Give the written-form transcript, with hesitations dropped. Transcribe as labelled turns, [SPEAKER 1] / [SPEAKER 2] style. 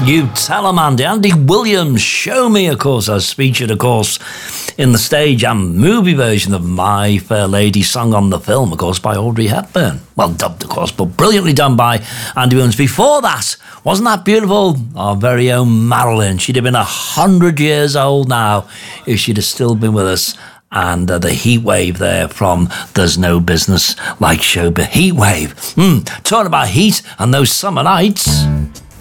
[SPEAKER 1] You Tell 'Em, Andy. Andy Williams, Show Me, of course, as featured, of course, in the stage and movie version of My Fair Lady, sung on the film, of course, by Audrey Hepburn. Well dubbed, of course, but brilliantly done by Andy Williams. Before that, wasn't that beautiful? Our very own Marilyn. She'd have been 100 years old now if she'd have still been with us. And the heat wave there from There's No Business Like Showbiz. Heat wave. Talking about heat and those summer nights.